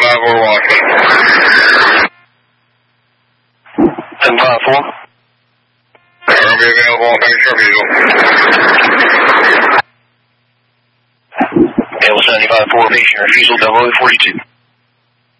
Washington. 754. I'll be available on Picture Visual. L75-4, patient refusal, 0042.